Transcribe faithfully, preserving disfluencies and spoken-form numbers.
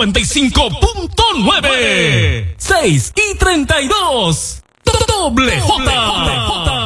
noventa y cinco punto nueve. seis y treinta y dos. Doble J.